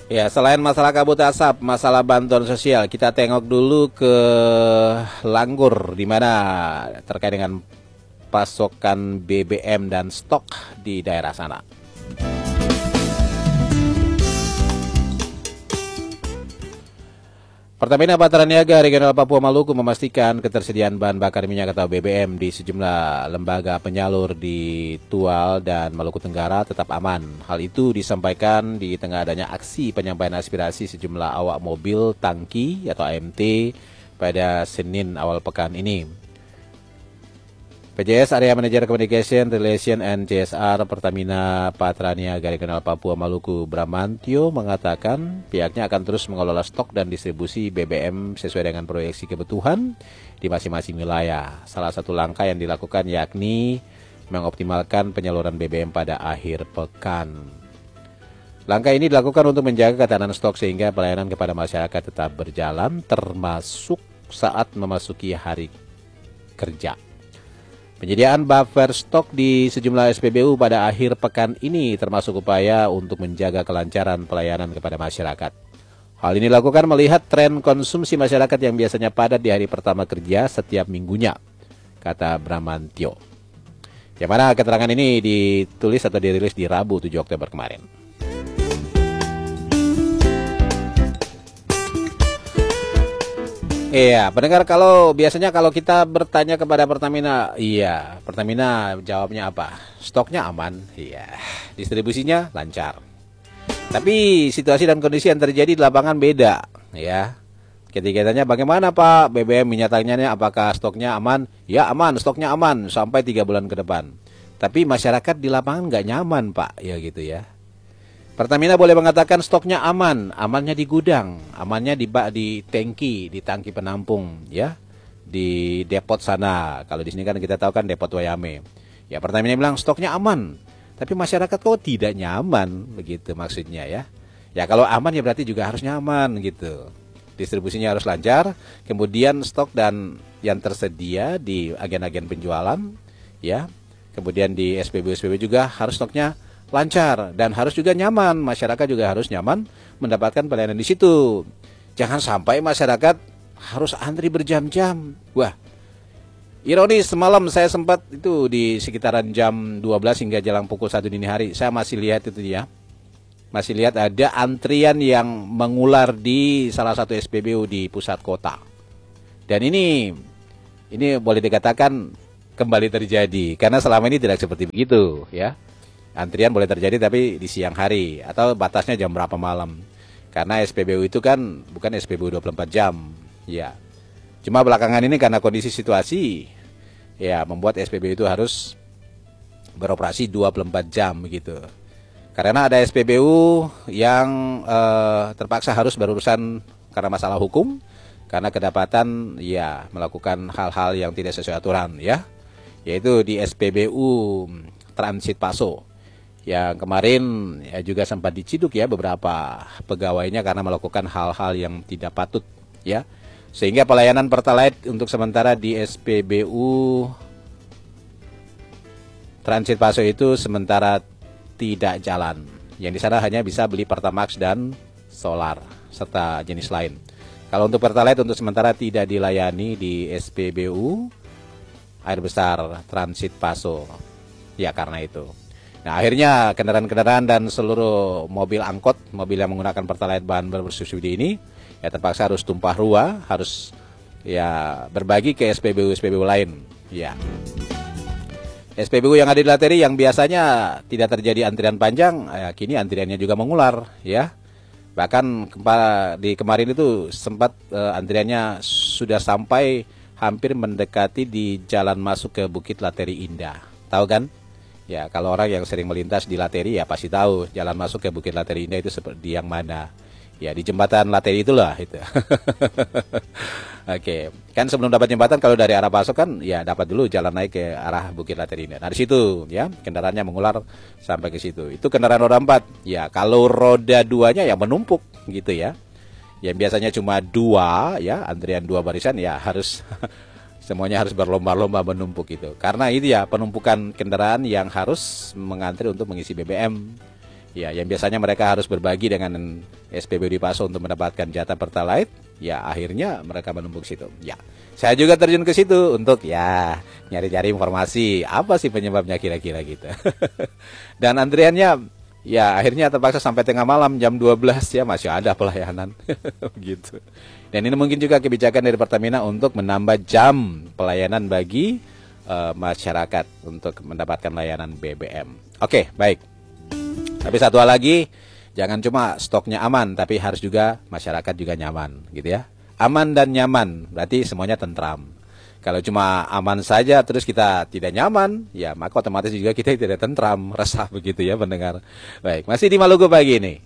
Ya, selain masalah kabut asap, masalah bantuan sosial, kita tengok dulu ke Langgur, di mana terkait dengan pasokan BBM dan stok di daerah sana. Pertamina Patraniaga Regional Papua Maluku memastikan ketersediaan bahan bakar minyak atau BBM di sejumlah lembaga penyalur di Tual dan Maluku Tenggara tetap aman. Hal itu disampaikan di tengah adanya aksi penyampaian aspirasi sejumlah awak mobil tangki atau AMT pada Senin awal pekan ini. PJS Area Manager Communication, Relation and CSR Pertamina Patraniaga Regional Papua Maluku Bramantio mengatakan pihaknya akan terus mengelola stok dan distribusi BBM sesuai dengan proyeksi kebutuhan di masing-masing wilayah. Salah satu langkah yang dilakukan yakni mengoptimalkan penyaluran BBM pada akhir pekan. Langkah ini dilakukan untuk menjaga ketahanan stok sehingga pelayanan kepada masyarakat tetap berjalan termasuk saat memasuki hari kerja. Penyediaan buffer stok di sejumlah SPBU pada akhir pekan ini termasuk upaya untuk menjaga kelancaran pelayanan kepada masyarakat. Hal ini dilakukan melihat tren konsumsi masyarakat yang biasanya padat di hari pertama kerja setiap minggunya, kata Bramantio. Yang mana keterangan ini ditulis atau dirilis di Rabu 7 Oktober kemarin. Iya, pendengar, biasanya kalau kita bertanya kepada Pertamina, iya, Pertamina jawabnya apa? Stoknya aman, iya. Distribusinya lancar. Tapi situasi dan kondisi yang terjadi di lapangan beda, ya. Ketika tanya bagaimana Pak BBM menyatakannya, apakah stoknya aman? Ya aman, stoknya aman sampai 3 bulan ke depan. Tapi masyarakat di lapangan nggak nyaman Pak, ya gitu ya. Pertamina boleh mengatakan stoknya aman, amannya di gudang, amannya di tangki penampung, ya, di depot sana. Kalau di sini kan kita tahu kan depot Wayame. Ya, Pertamina bilang stoknya aman, tapi masyarakat kok tidak nyaman, begitu maksudnya ya. Ya kalau aman ya berarti juga harus nyaman gitu. Distribusinya harus lancar, kemudian stok dan yang tersedia di agen-agen penjualan, ya, kemudian di SPBU juga harus stoknya lancar dan harus juga nyaman. Masyarakat juga harus nyaman mendapatkan pelayanan di situ. Jangan sampai masyarakat harus antri berjam-jam. Wah, ironis, semalam saya sempat itu di sekitaran jam 12 hingga jelang pukul 1 dini hari. Saya masih lihat itu ya. Masih lihat ada antrian yang mengular di salah satu SPBU di pusat kota. Dan ini boleh dikatakan kembali terjadi karena selama ini tidak seperti begitu ya. Antrian boleh terjadi tapi di siang hari atau batasnya jam berapa malam. Karena SPBU itu kan bukan SPBU 24 jam. Ya. Cuma belakangan ini karena kondisi situasi ya membuat SPBU itu harus beroperasi 24 jam begitu. Karena ada SPBU yang terpaksa harus berurusan karena masalah hukum, karena kedapatan ya melakukan hal-hal yang tidak sesuai aturan ya. Yaitu di SPBU Transit Paso. Yang kemarin ya juga sempat diciduk ya beberapa pegawainya karena melakukan hal-hal yang tidak patut ya. Sehingga pelayanan Pertalite untuk sementara di SPBU Transit Paso itu sementara tidak jalan. Yang di sana hanya bisa beli Pertamax dan solar serta jenis lain. Kalau untuk Pertalite untuk sementara tidak dilayani di SPBU Air Besar Transit Paso. Ya karena itu. Nah akhirnya kendaraan-kendaraan dan seluruh mobil angkot, mobil yang menggunakan Pertalite bahan bersubsidi ini ya terpaksa harus tumpah ruah, harus ya berbagi ke SPBU lain. Ya. SPBU yang ada di Lateri yang biasanya tidak terjadi antrian panjang, ya, kini antriannya juga mengular ya. Bahkan di kemarin itu sempat antriannya sudah sampai hampir mendekati di jalan masuk ke Bukit Lateri Indah. Tahu kan? Ya, kalau orang yang sering melintas di Lateri ya pasti tahu jalan masuk ke Bukit Lateri Indah itu seperti yang mana. Ya, di jembatan Lateri itulah itu. Oke, kan sebelum dapat jembatan kalau dari arah Paso kan ya dapat dulu jalan naik ke arah Bukit Lateri Indah. Nah, di situ ya kendaraannya mengular sampai ke situ. Itu kendaraan roda 4. Ya, kalau roda 2-nya ya menumpuk gitu ya. Yang biasanya cuma 2 ya, antrian 2 barisan ya harus semuanya harus berlomba-lomba menumpuk itu. Karena itu ya penumpukan kendaraan yang harus mengantri untuk mengisi BBM. Ya, yang biasanya mereka harus berbagi dengan SPBU di Paso untuk mendapatkan jatah Pertalite, ya akhirnya mereka menumpuk situ. Ya, saya juga terjun ke situ untuk ya nyari-nyari informasi apa sih penyebabnya kira-kira gitu. Dan antriannya ya akhirnya terpaksa sampai tengah malam jam 12 ya masih ada pelayanan gitu. Dan ini mungkin juga kebijakan dari Pertamina untuk menambah jam pelayanan bagi masyarakat untuk mendapatkan layanan BBM. Oke, baik. Tapi satu hal lagi, jangan cuma stoknya aman, tapi harus juga masyarakat juga nyaman, gitu ya. Aman dan nyaman, berarti semuanya tentram. Kalau cuma aman saja, terus kita tidak nyaman, ya maka otomatis juga kita tidak tentram, resah begitu ya pendengar. Baik, masih di Maluku pagi ini.